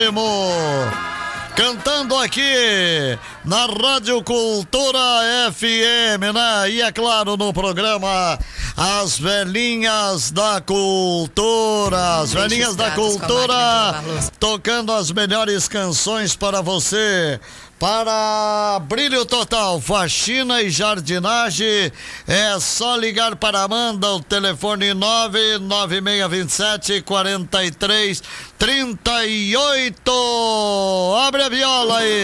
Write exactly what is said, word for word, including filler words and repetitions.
Cantando aqui na Rádio Cultura F M, né? E é claro, no programa As Velhinhas da Cultura. As Velhinhas da Cultura tocando as melhores canções para você. Para Brilho Total, faxina e jardinagem, é só ligar para Amanda, o telefone nove nove seis dois sete, quatro três três oito. Abre a viola aí.